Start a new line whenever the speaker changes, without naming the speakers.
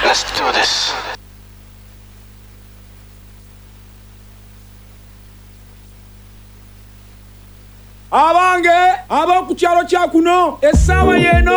Let's do this.
Abange ab'oku kyalo kya kuno essaawa y'eno